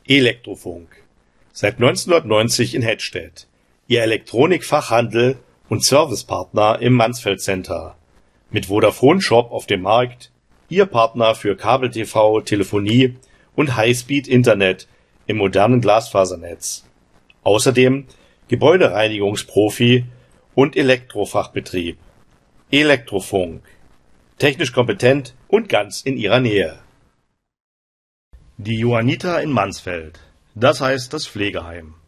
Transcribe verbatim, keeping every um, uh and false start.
Elektrofunk. Seit neunzehnhundertneunzig in Hettstedt. Ihr Elektronikfachhandel und Servicepartner im Mansfeld Center. Mit Vodafone Shop auf dem Markt. Ihr Partner für Kabel-T V, Telefonie und Highspeed-Internet im modernen Glasfasernetz. Außerdem Gebäudereinigungsprofi und Elektrofachbetrieb. Elektrofunk. Technisch kompetent und ganz in Ihrer Nähe. Die Johanniter in Mansfeld. Das heißt das Pflegeheim.